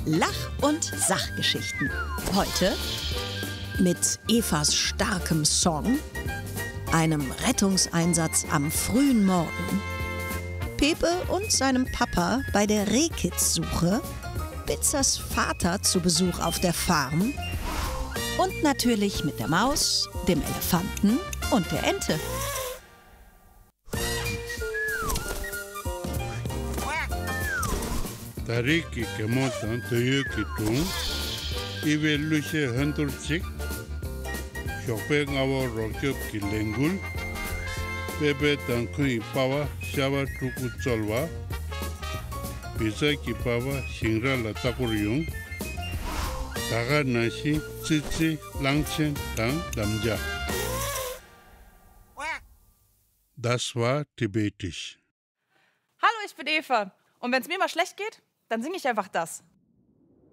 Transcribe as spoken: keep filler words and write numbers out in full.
Lach- und Sachgeschichten. Heute mit Evas starkem Song, einem Rettungseinsatz am frühen Morgen, Pepe und seinem Papa bei der Rehkitzsuche, Bitzers Vater zu Besuch auf der Farm und natürlich mit der Maus, dem Elefanten und der Ente. 다리끼 개못한 더유끼 둥 입에 루시에 흔들찍 혁백아워 럭겹기 랭굴 베베 땅크이 빠와 샤바 투쿠 쩔와 비자기 빠와 싱랄라 따꾸리용 다가 나시 찌찌 랑첸 땅 남자 Das war tibetisch. Hallo, ich bin Eva. Und wenn es mir mal schlecht geht, dann singe ich einfach das.